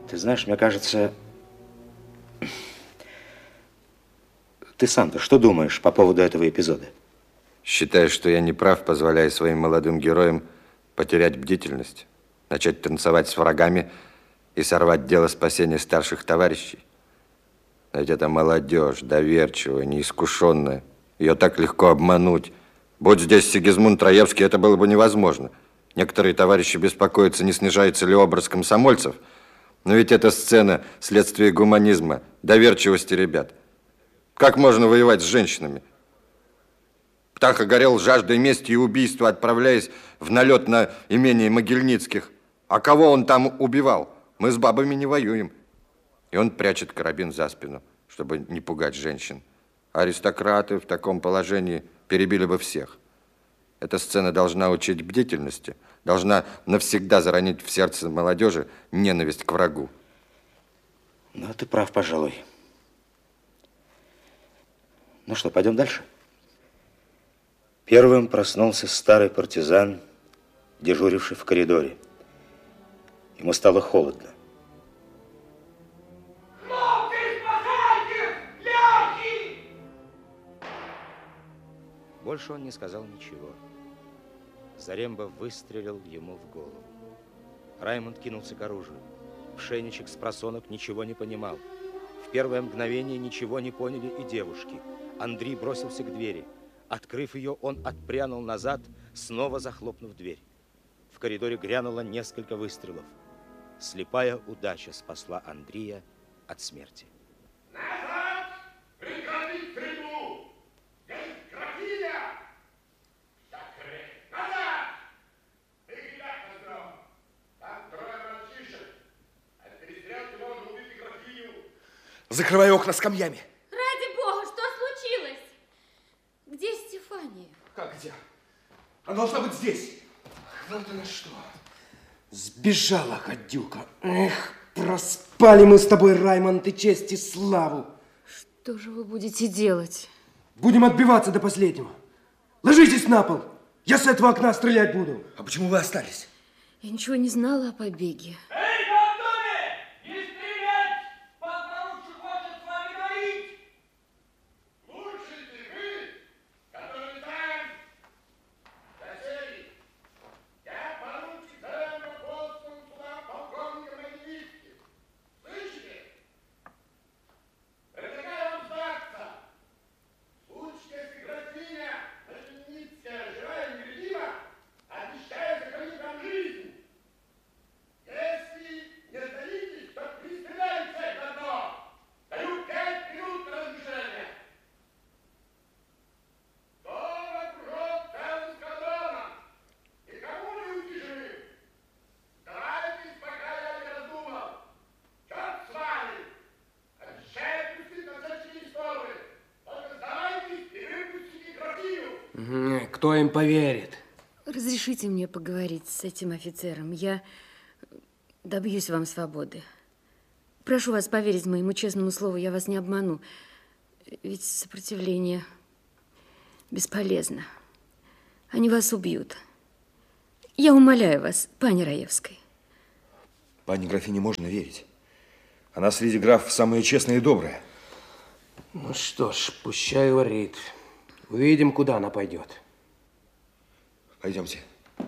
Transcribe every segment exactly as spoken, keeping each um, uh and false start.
Ты знаешь, мне кажется, ты сам-то что думаешь по поводу этого эпизода? Считаешь, что я не прав, позволяя своим молодым героям потерять бдительность, начать танцевать с врагами и сорвать дело спасения старших товарищей? Ведь это молодежь, доверчивая, неискушенная. Ее так легко обмануть. Будь здесь Сигизмунд Троевский, это было бы невозможно. Некоторые товарищи беспокоятся, не снижается ли образ комсомольцев. Но ведь эта сцена – следствие гуманизма, доверчивости ребят. Как можно воевать с женщинами? Птаха горел жаждой мести и убийства, отправляясь в налет на имение Могильницких. А кого он там убивал? Мы с бабами не воюем. И он прячет карабин за спину, чтобы не пугать женщин. Аристократы в таком положении перебили бы всех. Эта сцена должна учить бдительности, должна навсегда заронить в сердце молодежи ненависть к врагу. Ну, ты прав, пожалуй. Ну что, пойдем дальше? Первым проснулся старый партизан, дежуривший в коридоре. Ему стало холодно. Больше он не сказал ничего. Заремба выстрелил ему в голову. Раймонд кинулся к оружию. Пшеничек с просонок ничего не понимал. В первое мгновение ничего не поняли и девушки. Андрей бросился к двери. Открыв ее, он отпрянул назад, снова захлопнув дверь. В коридоре грянуло несколько выстрелов. Слепая удача спасла Андрея от смерти. Назад! Прекратить стрельбу! Здесь графиня! Закрыть! Назад! Перегибать ноздром! Там трое мальчишек. От перестрелки можно убить и графиню. Закрывай окна скамьями. Ради бога, что случилось? Где Стефания? Как где? Она должна быть здесь. Вот она что. Сбежала, гадюка. Эх, проспали мы с тобой, Раймонд, и честь, и славу. Что же вы будете делать? Будем отбиваться до последнего. Ложитесь на пол. Я с этого окна стрелять буду. А почему вы остались? Я ничего не знала о побеге. Эй, Антоне! Не стрелять! Подпоручик хочет с вами говорить! Слушайте вы, которые знаем доселе. Я поручик Заремба, послан сюда полковником Могильницким. Слышите? Предлагаю вам сдаться. В случае, если графиня Могильницкая жива и невредима, обещаю сохранить вам жизнь. Если не сдадитесь, то пристреляю всех на дно. Даю пять минут на размышление. Дом окружен целым эскадроном. Никому не уйти живым. Старайтесь, пока я не раздумал. Черт с вами! Обещаю пустить на все четыре стороны. Только сдавайтесь и выпустите графиню. Кто им поверит? Разрешите мне поговорить с этим офицером. Я добьюсь вам свободы. Прошу вас поверить моему честному слову, я вас не обману. Ведь сопротивление бесполезно. Они вас убьют. Я умоляю вас, пани Раевской. Пане графине можно верить. Она среди графов самая честная и добрая. Ну что ж, пущай говорит. Увидим, куда она пойдет. Пойдемте.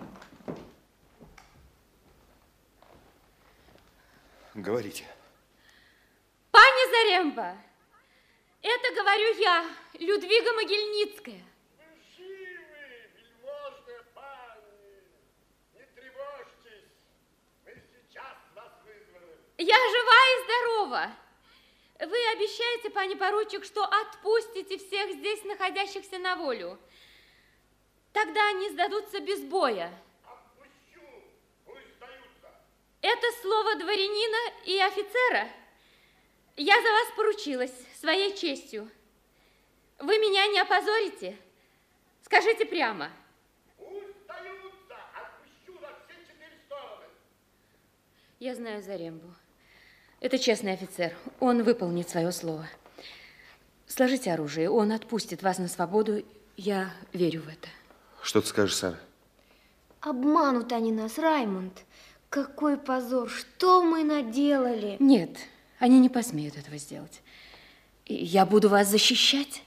Говорите. Пани Заремба, это говорю я, Людвига Могильницкая. Живы, вельможная пани. Не тревожьтесь. Мы сейчас вас вызвали. Я жива и здорова. Вы обещаете, пани поручик, что отпустите всех здесь находящихся на волю. Тогда они сдадутся без боя. Отпущу, пусть сдаются. Это слово дворянина и офицера. Я за вас поручилась своей честью. Вы меня не опозорите? Скажите прямо. Пусть сдаются, отпущу на все четыре стороны. Я знаю Зарембу. Это честный офицер. Он выполнит свое слово. Сложите оружие, он отпустит вас на свободу. Я верю в это. Что ты скажешь, Сара? Обманут они нас, Раймонд. Какой позор! Что мы наделали? Нет, они не посмеют этого сделать. И я буду вас защищать.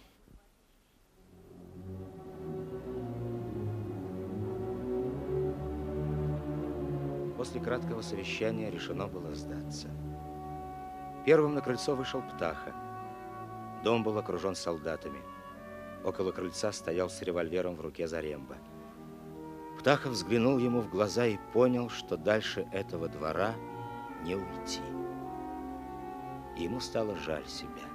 После краткого совещания решено было сдаться. Первым на крыльцо вышел Птаха. Дом был окружен солдатами. Около крыльца стоял с револьвером в руке Заремба. Птаха взглянул ему в глаза и понял, что дальше этого двора не уйти. И ему стало жаль себя.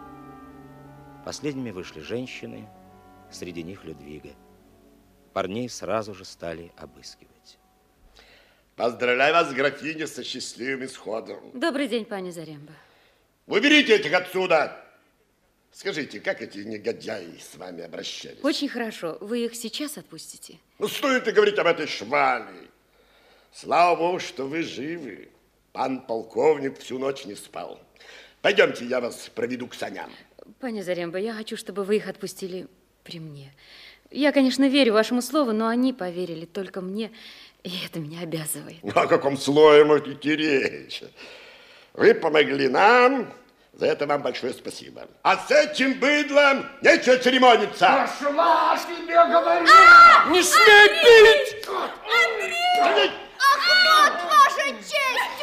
Последними вышли женщины, среди них Людвига. Парней сразу же стали обыскивать. Поздравляю вас, графиня, со счастливым исходом. Добрый день, пани Заремба. Уберите этих отсюда! Скажите, как эти негодяи с вами обращались? Очень хорошо. Вы их сейчас отпустите? Ну, стоит и говорить об этой швали. Слава Богу, что вы живы. Пан полковник всю ночь не спал. Пойдемте, я вас проведу к саням. Пани Заремба, я хочу, чтобы вы их отпустили при мне. Я, конечно, верю вашему слову, но они поверили только мне, и это меня обязывает. О каком слове может идти речь? Вы помогли нам, за это вам большое спасибо. А с этим быдлом нечего церемониться. Пошла, тебе говорю! Не смей бить! Андрей! Ах, вот ваша честь,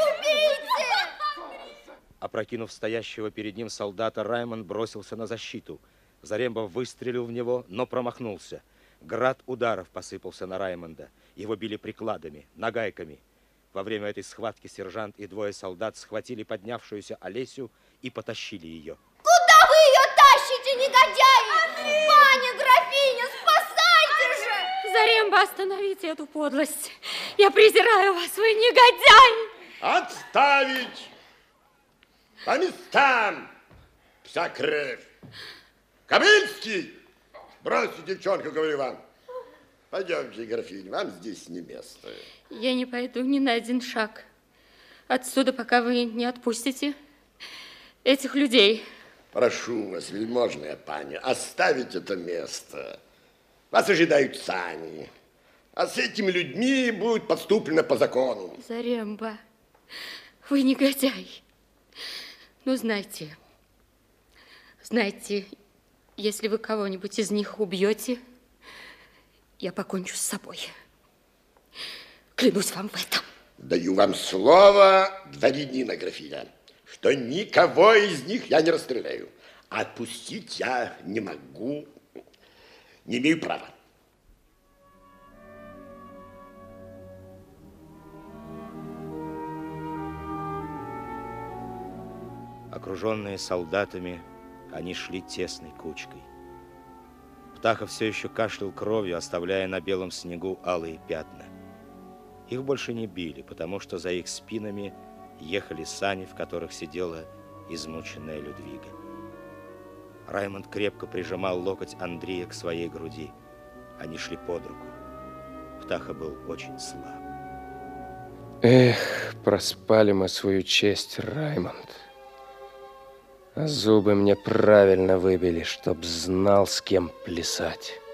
убийцы! Опрокинув стоящего перед ним солдата, Раймонд бросился на защиту. Заремба выстрелил в него, но промахнулся. Град ударов посыпался на Раймонда. Его били прикладами, нагайками. Во время этой схватки сержант и двое солдат схватили поднявшуюся Олесю и потащили ее. Куда вы ее тащите, негодяи? Андрей! Паня, графиня, спасайте же! Заремба, остановите эту подлость. Я презираю вас, вы негодяй! Отставить! По местам! Вся кровь! Кобыльский! Бросьте девчонку, говорю вам. Пойдемте, графиня, вам здесь не место. Я не пойду ни на один шаг отсюда, пока вы не отпустите этих людей. Прошу вас, вельможная паня, оставить это место. Вас ожидают сани. А с этими людьми будет поступлено по закону. Заремба, вы негодяй. Но знайте, знайте, если вы кого-нибудь из них убьете, я покончу с собой. Клянусь вам в этом. Даю вам слово дворянина, графиня, что никого из них я не расстреляю. Отпустить я не могу, не имею права. Окруженные солдатами, они шли тесной кучкой. Птаха все еще кашлял кровью, оставляя на белом снегу алые пятна. Их больше не били, потому что за их спинами ехали сани, в которых сидела измученная Людвига. Раймонд крепко прижимал локоть Андрея к своей груди. Они шли под руку. Птаха был очень слаб. Эх, проспали мы свою честь, Раймонд. А зубы мне правильно выбили, чтоб знал, с кем плясать.